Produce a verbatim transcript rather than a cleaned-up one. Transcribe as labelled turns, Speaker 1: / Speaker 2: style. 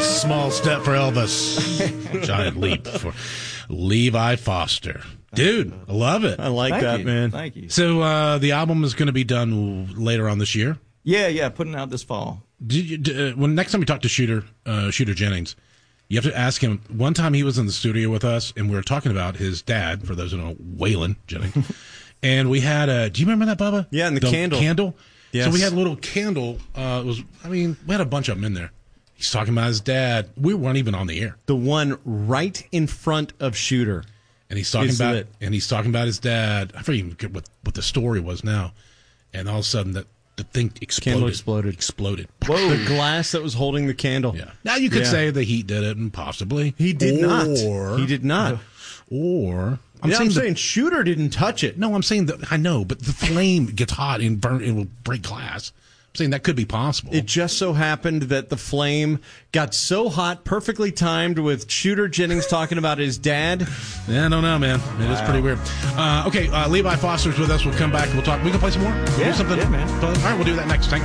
Speaker 1: Small step for Elvis. Giant leap for Levi Foster. Dude, I love it.
Speaker 2: I like
Speaker 3: Thank
Speaker 2: that,
Speaker 3: you.
Speaker 2: man.
Speaker 3: Thank you.
Speaker 1: So uh, the album is going to be done later on this year?
Speaker 3: Yeah, yeah, putting it out this fall.
Speaker 1: Did you, d- uh, when next time you talk to Shooter, uh, Shooter Jennings, you have to ask him. One time he was in the studio with us, and we were talking about his dad, for those who don't know, Waylon Jennings. And we had a, do you remember that, Bubba?
Speaker 2: Yeah, and the candle.
Speaker 1: candle.
Speaker 2: Yes.
Speaker 1: So we had a little candle. Uh, it was, I mean, we had a bunch of them in there. He's talking about his dad. We weren't even on the air.
Speaker 2: The one right in front of Shooter.
Speaker 1: And he's talking
Speaker 2: Is
Speaker 1: about
Speaker 2: lit.
Speaker 1: and he's talking about his dad. I forget even what, what the story was now. And all of a sudden, that the thing exploded.
Speaker 2: Candle exploded.
Speaker 1: Exploded.
Speaker 2: The glass that was holding the candle.
Speaker 1: Yeah. Now you could
Speaker 2: Yeah.
Speaker 1: say the heat did it, and possibly
Speaker 2: He did
Speaker 1: or,
Speaker 2: not. He did not.
Speaker 1: Or I'm
Speaker 2: Yeah,
Speaker 1: saying,
Speaker 2: I'm
Speaker 1: the-
Speaker 2: saying Shooter didn't touch it.
Speaker 1: no. I'm saying that I know, but the flame gets hot and burn. It will break glass. I'm saying that could be possible.
Speaker 2: It just so happened that the flame got so hot, perfectly timed with Shooter Jennings talking about his dad.
Speaker 1: Yeah, I don't know, man. It is pretty weird. Uh, okay, uh, Levi Foster's with us. We'll come back. We'll talk. We can play some more. We'll
Speaker 3: Yeah,
Speaker 1: do something
Speaker 3: yeah, man.
Speaker 1: fun. All right, we'll do that next. Thank